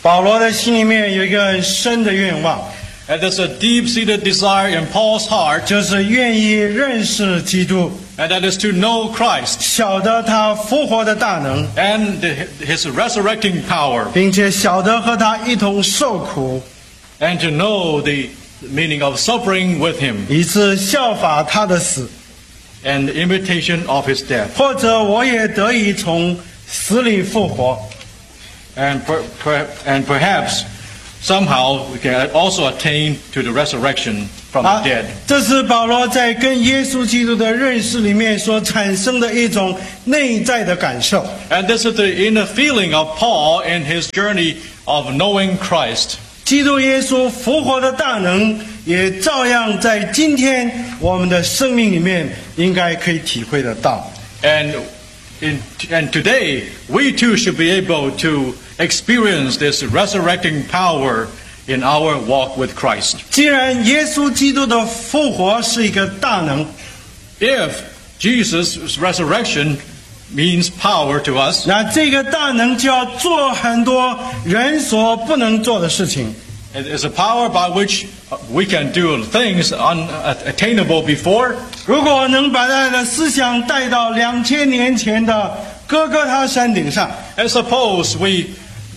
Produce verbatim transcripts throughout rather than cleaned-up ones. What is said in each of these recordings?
保罗的心里面有一个很深的愿望， And there's a deep-seated desire in Paul's heart, 就是愿意认识基督， and that is to know Christ 晓得他复活的大能， and his resurrecting power, 并且晓得和他一同受苦， and to know the meaning of suffering with him 以致效法他的死， and the imitation of his death. 或者我也得以从死里复活。 And, per, per, and perhaps somehow we can also attain to the resurrection from the 啊 dead. 这是保罗在跟耶稣基督的认识里面所产生的一种内在的感受。 And this is the inner feeling of Paul in his journey of knowing Christ. 基督耶稣复活的大能，也照样在今天我们的生命里面应该可以体会得到。 And, in, and today, we too should be able to experience this resurrecting power in our walk with Christ. 既然耶稣基督的复活是一个大能， If Jesus' resurrection means power to us, 那这个大能就要做很多人所不能做的事情。 it is a power by which we can do things unattainable before. 如果能把他的思想带到两千年前的哥哥他山顶上， And suppose we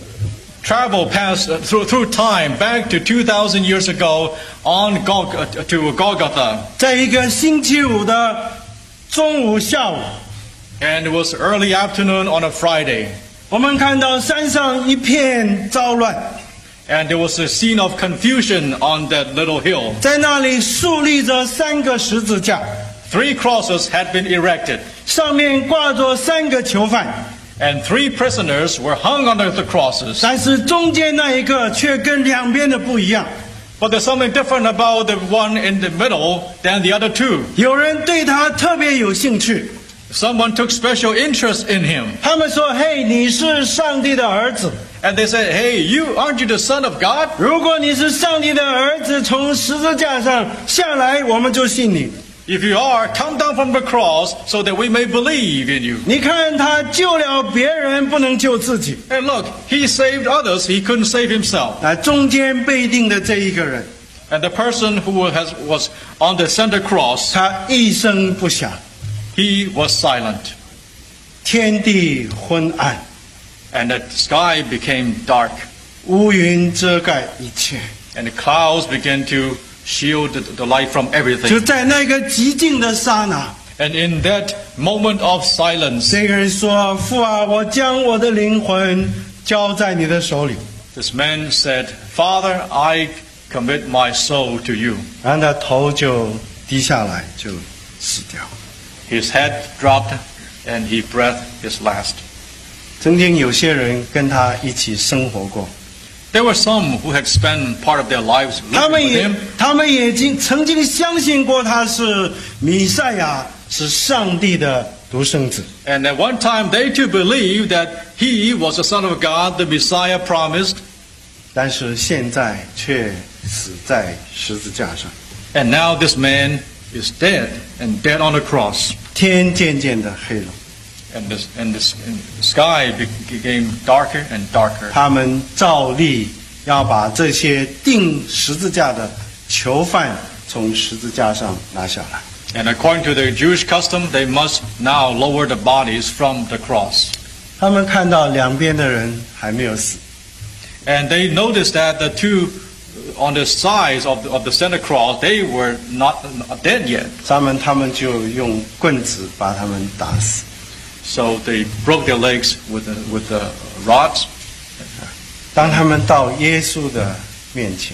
travel past uh, through through time back to two thousand years ago on Gol- uh, to Golgotha, 在一个星期五的中午下午， and it was early afternoon on a Friday, 我们看到山上一片糟乱， and there was a scene of confusion on that little hill. 在那里竖立着三个十字架， Three crosses had been erected, 上面挂着三个囚犯， and three prisoners were hung under the crosses. 但是中间那一个却跟两边的不一样。 But there's something different about the one in the middle than the other two. 有人对他特别有兴趣， Someone took special interest in him, 他们说：“嘿，你是上帝的儿子。 and they said, "Hey, you aren't you the Son of God? 如果你是上帝的儿子，从十字架上下来，我们就信你。 If you are, come down from the cross so that we may believe in you." 你看他救了别人，不能救自己。 And look, he saved others, he couldn't save himself. 那中间被定的这一个人， And the person who has, was on the center cross, 他一声不响， he was silent. 天地昏暗， And the sky became dark, 乌云遮盖一切。 and the clouds began to shield the, the light from 就 everything. 在那个寂静的刹那， And in that moment of silence, 这个人说：“父啊，我将我的灵魂交在你的手里。 this man said, "Father, I commit my soul to you." ” 然后他头就低下来，就死掉。 His head dropped, and he breathed his last. 曾经有些人跟他一起生活过， There were some who had spent part of their lives 他 living 们 with 也 him. 他们也经曾经相信过他是弥赛亚，是上帝的独生子。 And at one time, they too believed that he was the Son of God, the Messiah promised. 但是现在却死在十字架上， And now this man is dead, and dead on the cross. 天渐渐的黑了。 And, this, and, this, and the sky became darker and darker. 他们照例要把这些钉十字架的囚犯从十字架上拿下来。 And according to the Jewish custom, they must now lower the bodies from the cross. 他们看到两边的人还没有死， And they noticed that the two on the sides of the, of the center cross, they were not dead yet. 他们他们就用棍子把他们打死。 So they broke their legs with the, with the rods. 当他们到耶稣的面前，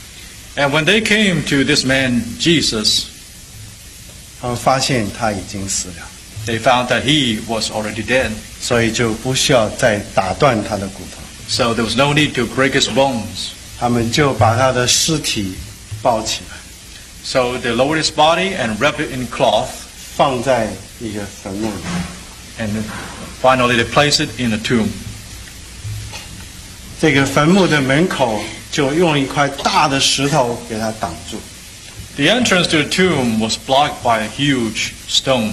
And when they came to this man, Jesus, 他们发现他已经死了， they found that he was already dead. 所以就不需要再打断他的骨头。 So there was no need to break his bones. 他们就把他的尸体抱起来， So they lowered his body and wrapped it in cloth. 放在一个坟墓里。 And finally they placed it in a tomb. 这个坟墓的门口就用一块大的石头给它挡住。 The entrance to the tomb was blocked by a huge stone.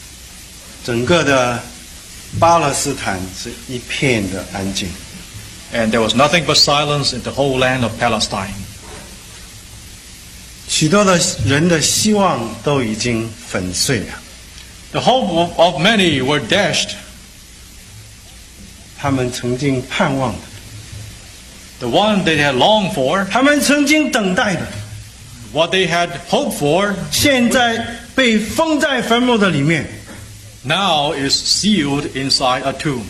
整个的巴勒斯坦是一片的安静。 And there was nothing but silence in the whole land of Palestine. 许多的人的希望都已经粉碎了， The hope of, of many were dashed. 他们曾经盼望的， The one they had longed for, 他们曾经等待的， what they had hoped for, 现在被封在坟墓的里面。 now is sealed inside a tomb.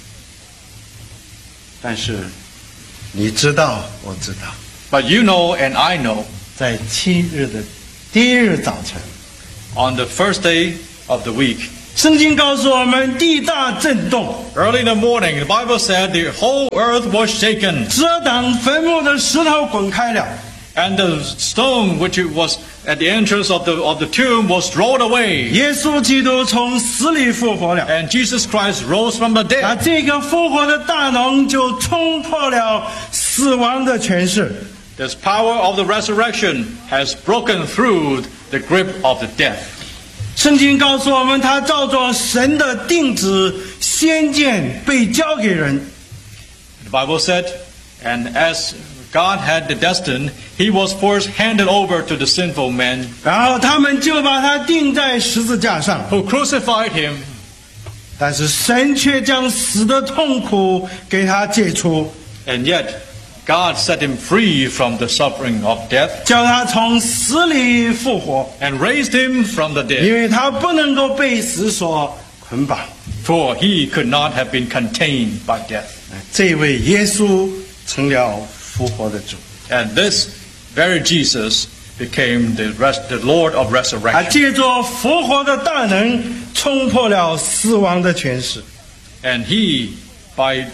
但是你知道，我知道， But you know and I know, 在七日的第一日早晨， on the first day of the week, 圣经告诉我们，地大震动， early in the morning, the Bible said the whole earth was shaken, 遮挡坟墓的石头滚开了， and the stone which was at the entrance of the, of the tomb was rolled away, 耶稣基督从死里复活了。 and Jesus Christ rose from the 那 dead. 这个复活的大能就冲破了死亡的权势， This power of the resurrection has broken through the grip of the death. 圣经告诉我们，他照着神的定旨，先见被交给人， The Bible said, and as God had destined, he was first handed over to the sinful men 然后他们就把他钉在十字架上。 who crucified him. 但是神却将死的痛苦给他解除， And yet, God set him free from the suffering of death 叫他从死里复活， and raised him from the 因 dead. 为他不能够被死所捆绑。 For he could not have been contained by death. 这位耶稣成了复活的主， And this very Jesus became the, rest, the Lord of 他 resurrection. 借着复活的大能，冲破了死亡的权势。 And he, by,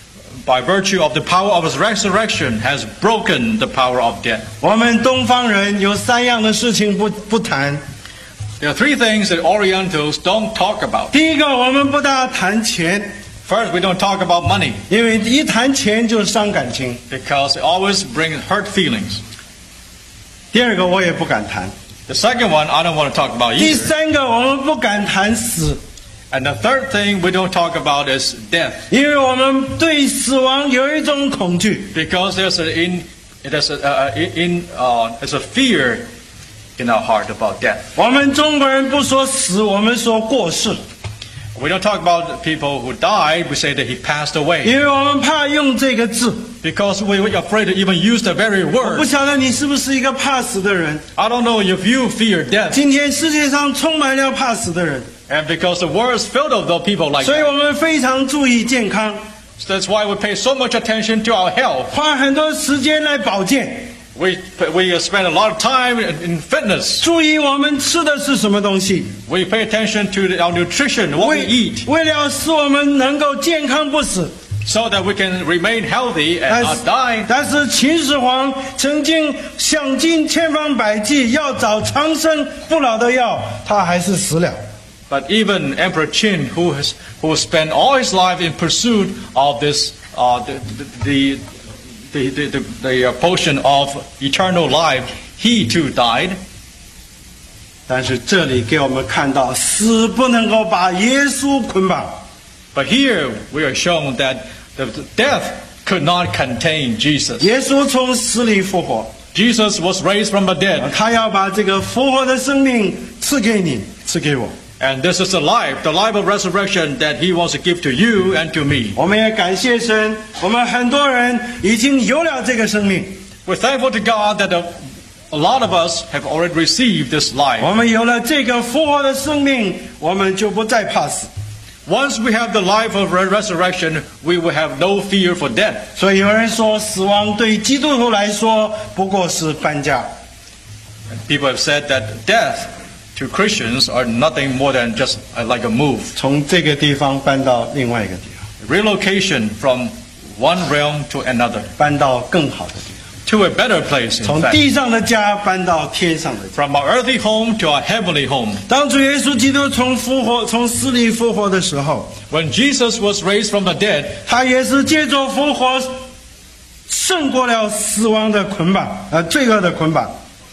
by virtue of the power of his resurrection, has broken the power of death. 我们东方人有三样的事情不不谈。 There are three things that Orientals don't talk about. 第一个，我们不大谈钱， First, we don't talk about money 因为一谈钱就伤感情。 because it always brings hurt feelings. 第二个，我也不敢谈。 The second one, I don't want to talk about 第 either. 三个，我们不敢谈死， And the third thing we don't talk about is death 因为我们对死亡有一种恐惧。 because there's a in there's a uh, in uh, there's a fear in our heart about death. 我们中国人不说死，我们说过世， We don't talk about people who died. We say that he passed away 因为我们怕用这个字。 because we we're afraid to even use the very 不 word. 晓得你是不是一个怕死的人？ I don't know if you fear death, 今天世界上充满了怕死的人， and because the world is filled of those people like 所以 that. 我们非常注意健康， So that's why we pay so much attention to our health. 花很多时间来保健， We we spend a lot of time in, in fitness. 注意我们吃的是什么东西， We pay attention to our nutrition, what we 为 eat, 为了使我们能够健康不死。 so that we can remain healthy and 但 not 是 die. 但是秦始皇曾经想尽千方百计要找长生不老的药，他还是死了。 But even Emperor Qin, who has who spent all his life in pursuit of this uh, the the the the, the, the uh, potion of eternal life, he too died. 但是这里给我们看到，死不能够把耶稣捆绑。 But here we are shown that the the death could not contain Jesus. 耶稣从死里复活， Jesus was raised from the dead, 他要把这个复活的生命赐给你，赐给我。 and this is the life, the life of resurrection that he wants to give to you and to me. 我们也感谢神，我们很多人已经有了这个生命， We're thankful to God that a, a lot of us have already received this life. 我们有了这个复活的生命，我们就不再怕死。 Once we have the life of re- resurrection, we will have no fear for death. 所以有人说，死亡对基督徒来说不过是搬家。 People have said that death to Christians are nothing more than just uh, like a move, 从这个地方搬到另外一个地方， relocation from one realm to another, 搬到更好的地方， to a better place, 从 in fact. 地上的家搬到天上的家。 From our earthly home to our heavenly home. 当主耶稣基督从复活、从死里复活的时候， When Jesus was raised from the dead, 他也是借着复活胜过了死亡的捆绑，呃，罪恶的捆绑。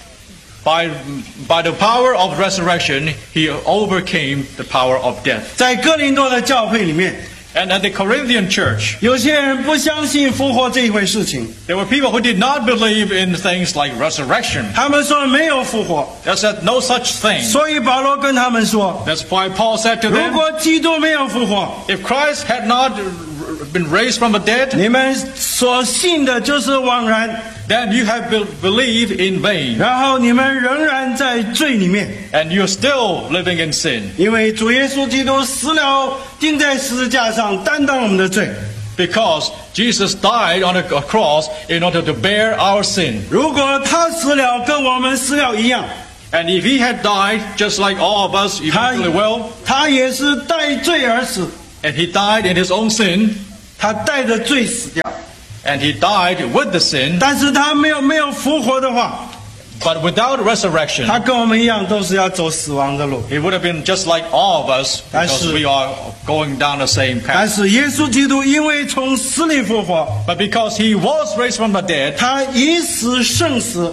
by, by the power of resurrection, he overcame the power of death. 在哥林多的教会里面， And at the Corinthian church, 有些人不相信复活这一回事情， there were people who did not believe in things like resurrection. 他们说没有复活， They said no such thing. 所以保罗跟他们说， That's why Paul said to 如 them, 果基督没有复活， if Christ had not been raised from the dead, 你们所信的就是枉然， then you have be- believed in vain, 然后你们仍然在罪里面， and you're still living in sin. 因为主耶稣基督死了，钉在十字架上，担当我们的罪。 Because Jesus died on a a cross in order to bear our sin. 如果他死了，跟我们死了一样， And if he had died just like all of us 他 eventually will, 他也是带罪而死， and he died in his own sin, 他带着罪死掉。 and he died with the sin, 但是他没有没有复活的话， but without resurrection, 他跟我们一样都是要走死亡的路。 he would have been just like all of us, because 但是- we are going down the same 但 path. 是耶稣基督因为从死里复活， But because he was raised from the dead, 他以死胜死，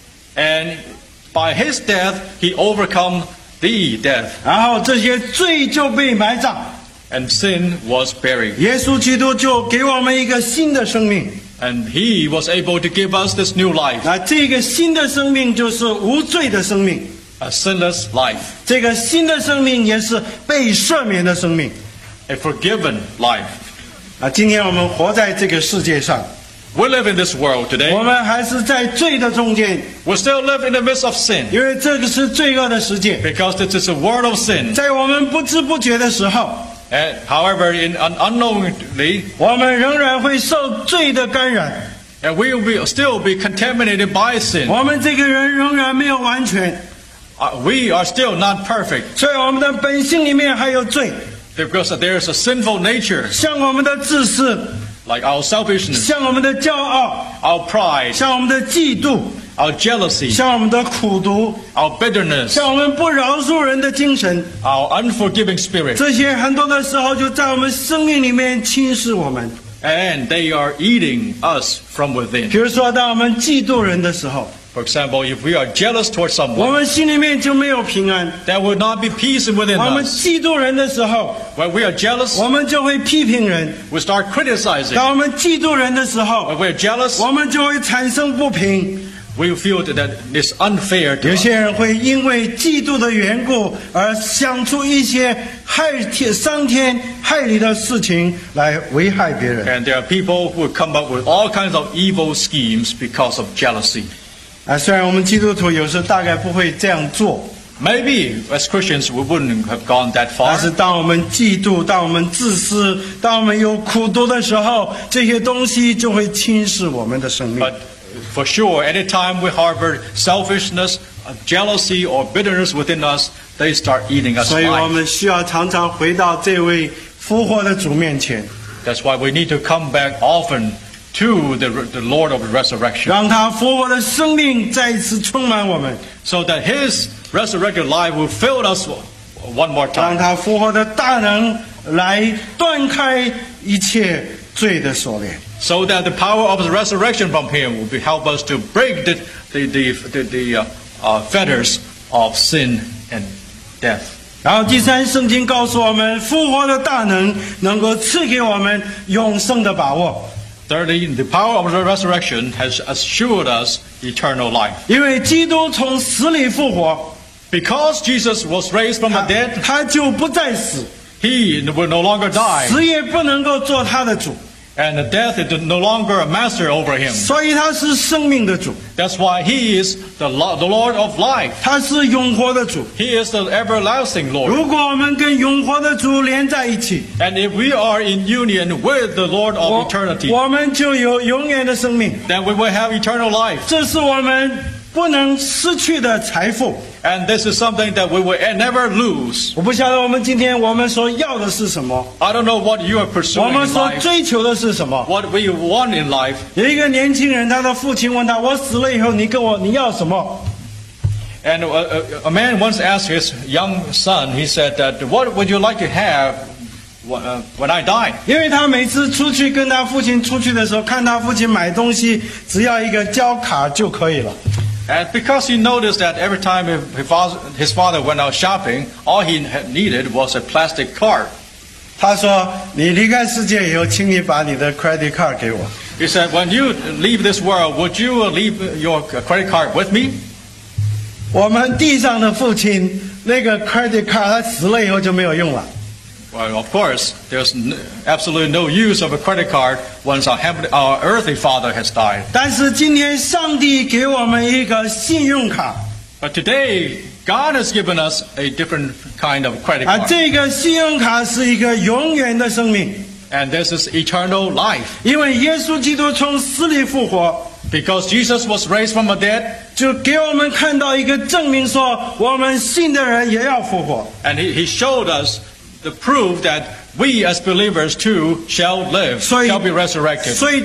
and by his death he overcome the death, 然后这些罪就被埋葬， and sin was buried. 耶稣基督就给我们一个新的生命。 And he was able to give us this new life, 那这个新的生命就是无罪的生命， a sinless life, 这个新的生命也是被赦免的生命。 a forgiven life. 啊，今天我们活在这个世界上， We live in this world 我 today. 们还是在罪的中间， We still live in the midst of sin, 因为这个是罪恶的世界。 because this is a world of sin. 在我们不知不觉的时候， And however, in un- unknowingly, 我们仍然会受罪的感染， and we will be, still be contaminated by sin. 我们这个人仍然没有完全， Uh, we are still not perfect, 所以我们的本性里面还有罪， because there is a sinful nature, 像我们的自私， like our selfishness, 像我们的骄傲， our pride, 像我们的嫉妒， our jealousy, 像我们的苦毒， our bitterness, 像我们不饶恕人的精神， our unforgiving spirit. 这些很多的时候就在我们生命里面侵蚀我们。 And they are eating us from within. 比如说，当我们嫉妒人的时候， For example, if we are jealous towards 我 someone, 们心里面就没有平安； there will not be peace within 我们 us. 嫉妒人的时候， When we are jealous, 我们就会批评人； we start criticizing. 当我们嫉妒人的时候， When we are jealous, 我们就会产生不平。 we feel that it's unfair to 有 us. 些人会因为嫉妒的缘故而想出一些害天伤天害理的事情来危害别人。 And there are people who come up with all kinds of evil schemes because of jealousy. 啊，虽然我们基督徒有时大概不会这样做， Maybe as Christians we wouldn't have gone that 但 far. 是当我们嫉妒、当我们自私、当我们有苦毒的时候，这些东西就会侵蚀我们的生命。 But for sure, anytime we harbor selfishness, uh, jealousy, or bitterness within us, they start eating us 所以我 alive. 们需要常常回到这位复活的主面前， That's why we need to come back often to the, the Lord of resurrection, 让他复活的生命再一次充满我们， so that His resurrected life will fill us one more 让 time, 他复活的大能来断开一切罪的锁链。 so that the power of the resurrection from Him will be, help us to break the, the, the, the, the uh, uh, fetters of sin and death. 然后第三，圣经告诉我们，复活的大能能够赐给我们永生的把握， Thirdly, the power of the resurrection has assured us eternal life. 因为基督从死里复活， Because Jesus was raised from the 他 dead, 他就不再死， He will no longer die, 死也不能够做他的主， and death is no longer a master over Him. 所以他是生命的主， That's why He is the, Lo- the Lord of life. 他是永活的主。 He is the everlasting Lord. 如果我们跟永活的主连在一起， And if we are in union with the Lord 我 of eternity, 我们就有永远的生命， then we will have eternal life. 这是我们不能失去的财富。 And this is something that we will never lose. 我不晓得我们今天我们所要的是什么， I don't know what you are 我 pursuing 们 in 所 life, 追求的是什么。 what we want in life. 有一个年轻人，他的父亲问他：“我死了以后，你跟我你要什么 And a, a, a man once asked his young son, he said that, what would you like to have wh- uh, when I die?？” 因为他每次出去跟他父亲出去的时候，看他父亲买东西，只要一个胶卡就可以了。 And because he noticed that every time his father, his father went out shopping, all he had needed was a plastic card. 他说：“你离开世界以后，请你把你的 credit card 给我。” He said, when you leave this world, would you leave your credit card with me? 我们地上的父亲那个 credit card 他死了以后就没有用了。 Well, of course, there's n- absolutely no use of a credit card once our, heavenly, our earthly father has died. 但是今天上帝给我们一个信用卡， But today, God has given us a different kind of credit 啊， card. 这个信用卡是一个永远的生命， And this is eternal life. 因为耶稣基督从死里复活， Because Jesus was raised from the dead, 就给我们看到一个证明说，我们信的人也要复活。 and he, he showed us the proof that we as believers too shall live, 所以 shall be resurrected. 所以